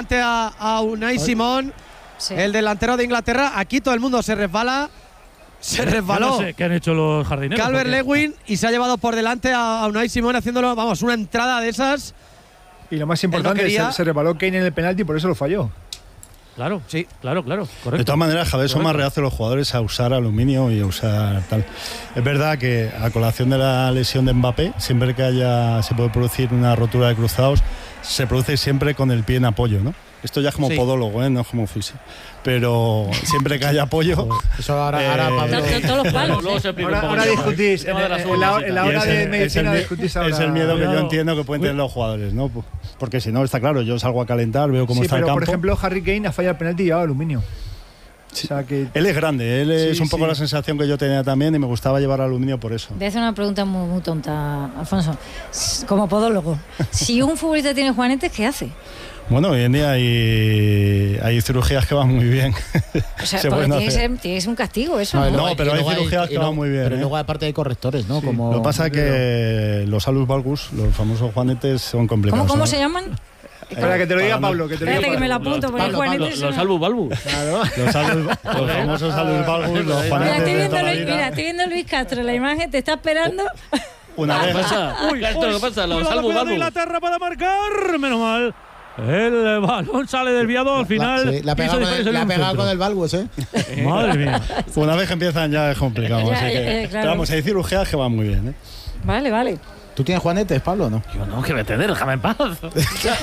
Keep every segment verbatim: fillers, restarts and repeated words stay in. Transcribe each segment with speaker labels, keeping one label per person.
Speaker 1: delante a, a Unai Simón, sí. el delantero de Inglaterra. Aquí todo el mundo se resbala. Se resbaló.
Speaker 2: No sé qué han hecho los jardineros.
Speaker 1: Calvert-Lewin y se ha llevado por delante a, a Unai Simón haciéndolo, vamos, una entrada de esas.
Speaker 3: Y lo más importante,
Speaker 1: quería...
Speaker 3: se, se resbaló Kane en el penalti y por eso lo falló.
Speaker 2: Claro, sí, claro, claro, correcto.
Speaker 4: De todas maneras, Javier, son más reacios los jugadores a usar aluminio y a usar tal. Es verdad que a colación de la lesión de Mbappé, siempre que haya se puede producir una rotura de cruzados, se produce siempre con el pie en apoyo, ¿no? Esto ya es como sí. podólogo, ¿eh? No es como fisio. Pero siempre que haya apoyo.
Speaker 5: Eso ahora, eh, ahora Pablo.
Speaker 6: Todos los palos.
Speaker 3: ¿eh? Ahora, ahora discutís. En, en, en la, en la hora de medicina discutís ahora.
Speaker 4: Es el miedo que yo entiendo que pueden tener los jugadores, ¿no? Porque si no, está claro, yo salgo a calentar, veo cómo
Speaker 3: sí,
Speaker 4: está el
Speaker 3: pero,
Speaker 4: campo.
Speaker 3: Por ejemplo, Harry Kane ha fallado el penalti y llevaba aluminio.
Speaker 4: Sí. O sea que él es grande, él es sí, un poco sí. la sensación que yo tenía también y me gustaba llevar aluminio por eso.
Speaker 6: Voy a hacer una pregunta muy, muy tonta, Alfonso. Como podólogo, si un futbolista tiene juanetes, ¿qué hace?
Speaker 4: Bueno, hoy en día hay, hay cirugías que van muy bien.
Speaker 6: O sea, tiene que, ser, tiene que ser un castigo eso.
Speaker 4: No,
Speaker 6: no,
Speaker 4: no pero hay cirugías hay, que van muy bien.
Speaker 5: Pero
Speaker 4: ¿eh?
Speaker 5: luego aparte hay correctores, ¿no?
Speaker 4: Sí.
Speaker 5: Como...
Speaker 4: Lo que pasa es que los alus valgus, los famosos juanetes, son complicados.
Speaker 6: ¿Cómo, cómo
Speaker 4: ¿no?
Speaker 6: se llaman?
Speaker 3: Espera, que te lo diga Pablo. Que te lo diga
Speaker 6: Espérate
Speaker 3: Pablo.
Speaker 6: que me la apunto.
Speaker 2: Los, Pablo, Pablo, los albus valgus.
Speaker 4: Claro. Los, alus, los famosos alus valgus, los juanetes.
Speaker 6: Mira, estoy viendo,
Speaker 4: de
Speaker 6: Luis, mira, estoy viendo a Luis Castro, la imagen, te está esperando.
Speaker 4: Una vez.
Speaker 2: ¿Qué pasa? Uy, esto lo que pasa, los albus valgus. Inglaterra para marcar, menos mal. El balón sale desviado al final.
Speaker 5: La, sí, la ha pegado, con, la pegado con el valgus, ¿eh?
Speaker 2: Madre mía.
Speaker 4: Una vez que empiezan ya es complicado.
Speaker 6: Ya,
Speaker 4: así
Speaker 6: ya,
Speaker 4: que,
Speaker 6: ya, claro.
Speaker 4: Pero vamos, hay cirugías que van muy bien, ¿eh?
Speaker 6: Vale, vale.
Speaker 5: ¿Tú tienes juanetes, Pablo, o no?
Speaker 2: Yo no, que voy a tener, déjame en paz.
Speaker 3: él,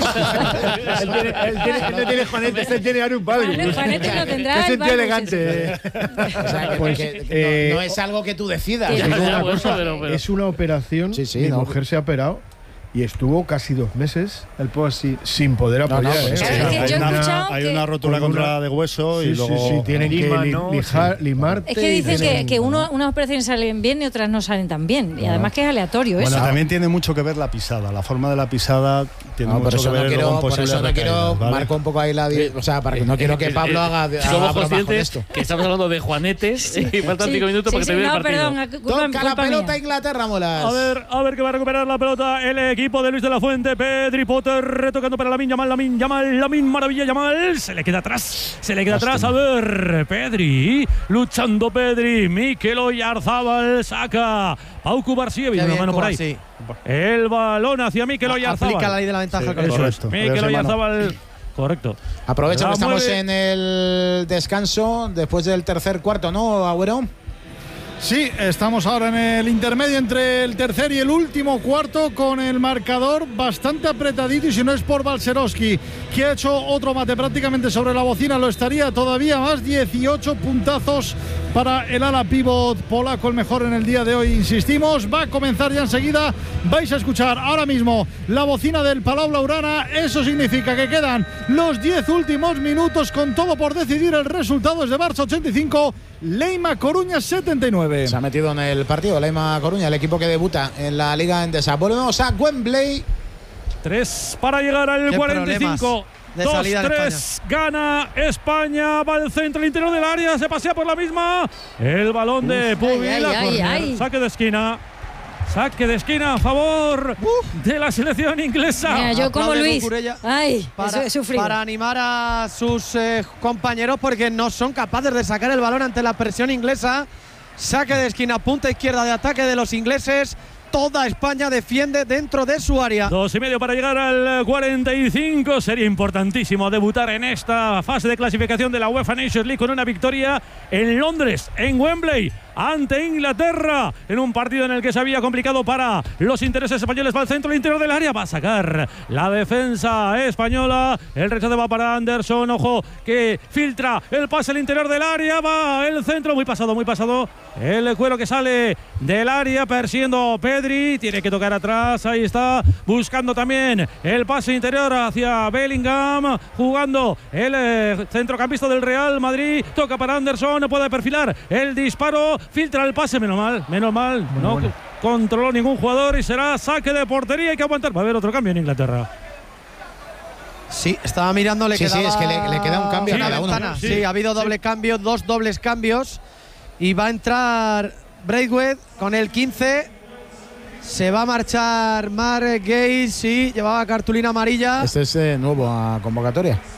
Speaker 3: tiene, él, tiene, él no tiene juanetes, él tiene alus valgus.
Speaker 6: Vale, juanetes no tendrá.
Speaker 3: Es un tío elegante.
Speaker 5: O sea, que, pues, que, que eh, no, no es algo que tú decidas.
Speaker 7: Es una,
Speaker 2: cosa, pero, pero.
Speaker 7: Es una operación.
Speaker 5: Sí, sí,
Speaker 7: mi
Speaker 5: no,
Speaker 7: mujer se ha operado. Y estuvo casi dos meses el sí. sin poder apoyar.
Speaker 5: No, no,
Speaker 7: ¿eh?
Speaker 5: es que
Speaker 6: yo he
Speaker 4: hay, una,
Speaker 6: escuchado
Speaker 4: hay
Speaker 6: que
Speaker 4: una rotura contra de hueso
Speaker 7: sí,
Speaker 4: y luego
Speaker 7: sí, sí, tienen
Speaker 3: lima,
Speaker 7: que li,
Speaker 3: ¿no?
Speaker 7: lijar,
Speaker 3: sí.
Speaker 7: limarte.
Speaker 6: Es que dicen
Speaker 7: tienen,
Speaker 6: que, que uno, unas operaciones salen bien y otras no salen tan bien. Y además que es aleatorio
Speaker 4: bueno,
Speaker 6: eso.
Speaker 4: también tiene mucho que ver la pisada. La forma de la pisada tiene
Speaker 5: no,
Speaker 4: mucho
Speaker 5: por eso
Speaker 4: que ver
Speaker 5: no quiero,
Speaker 4: con
Speaker 5: por
Speaker 4: posibles
Speaker 5: eso no quiero
Speaker 4: recaídas, ¿vale?
Speaker 5: marco un poco ahí la... O sea, para que no quiero que Pablo haga, haga
Speaker 2: Somos
Speaker 5: bromas con
Speaker 2: conscientes
Speaker 5: esto.
Speaker 2: que estamos hablando de juanetes y faltan
Speaker 6: Sí,
Speaker 2: cinco minutos
Speaker 6: sí,
Speaker 2: porque
Speaker 6: sí,
Speaker 2: te viene
Speaker 6: no,
Speaker 2: el partido.
Speaker 6: perdón, culpa,
Speaker 5: Toca la
Speaker 6: culpa
Speaker 5: pelota
Speaker 6: mía.
Speaker 5: Inglaterra, molas.
Speaker 2: A ver, a ver que va a recuperar la pelota el equipo de Luis de la Fuente. Pedri Potter retocando para Lamine Yamal, Lamine Yamal, Lamine maravilla Yamal. Se le queda atrás, se le queda
Speaker 5: Hostia.
Speaker 2: atrás. A ver, Pedri, luchando Pedri. Mikel Oyarzabal saca. Pau Cubarsí, una mano por ahí.
Speaker 1: Sí.
Speaker 2: El balón hacia Mikel Oyarzabal.
Speaker 1: Aplica la ley de la ventaja.
Speaker 4: Sí,
Speaker 1: con eso.
Speaker 4: correcto.
Speaker 2: Mikel Oyarzabal. Correcto.
Speaker 5: Aprovecha
Speaker 2: La
Speaker 5: que estamos
Speaker 2: mueve.
Speaker 5: en el descanso después del tercer cuarto, ¿no, Agüero?
Speaker 8: Sí, estamos ahora en el intermedio entre el tercer y el último cuarto con el marcador bastante apretadito y si no es por Balcerowski, que ha hecho otro mate prácticamente sobre la bocina, lo estaría todavía más, dieciocho puntazos para el ala pívot polaco, el mejor en el día de hoy, insistimos, va a comenzar ya enseguida, vais a escuchar ahora mismo la bocina del Palau Blaugrana, eso significa que quedan los diez últimos minutos con todo por decidir el resultado desde Barça ochenta y cinco, Leima Coruña setenta y nueve.
Speaker 5: Se ha metido en el partido Leima Coruña, el equipo que debuta en la Liga Endesa. Volvemos a Wembley.
Speaker 2: Tres para llegar al
Speaker 1: Qué
Speaker 2: cuarenta y cinco.
Speaker 1: de
Speaker 2: dos
Speaker 1: salida de
Speaker 2: tres. Gana España. Va al centro, al interior del área. Se pasea por la misma. El balón de Pubi.
Speaker 6: ay,
Speaker 2: La
Speaker 6: ay,
Speaker 2: córner.
Speaker 6: ay.
Speaker 2: Saque de esquina. Saque de esquina a favor Uf. de la selección inglesa.
Speaker 6: Mira, yo como
Speaker 1: Aplaude
Speaker 6: Luis.
Speaker 1: Cucurella
Speaker 6: Ay,
Speaker 1: para,
Speaker 6: eso he sufrido.
Speaker 1: para animar a sus eh, compañeros porque no son capaces de sacar el balón ante la presión inglesa. Saque de esquina, punta izquierda de ataque de los ingleses. Toda España defiende dentro de su área.
Speaker 2: Dos y medio para llegar al cuarenta y cinco. Sería importantísimo debutar en esta fase de clasificación de la UEFA Nations League con una victoria en Londres, en Wembley, ante Inglaterra, en un partido en el que se había complicado para los intereses españoles. Va al centro, al interior del área, va a sacar la defensa española. El rechazo va para Anderson, ojo, que filtra el pase al interior del área, va el centro, muy pasado, muy pasado. El cuero que sale del área, persiguiendo Pedri, tiene que tocar atrás, ahí está, buscando también el pase interior hacia Bellingham, jugando el eh, centrocampista del Real Madrid, toca para Anderson, no puede perfilar el disparo, filtra el pase, menos mal, menos mal, bueno, no bueno. controló ningún jugador y será saque de portería, hay que aguantar, va a haber otro cambio en Inglaterra.
Speaker 1: Sí, estaba mirando, le
Speaker 5: sí,
Speaker 1: quedaba...
Speaker 5: Sí, es que le, le queda un cambio
Speaker 1: sí,
Speaker 5: a cada uno.
Speaker 1: Sí, sí, ha habido doble sí. cambio, dos dobles cambios y va a entrar Braithwaite con el quince. Se va a marchar Mark Gay, sí, llevaba cartulina amarilla.
Speaker 5: Este es eh, nuevo a convocatoria.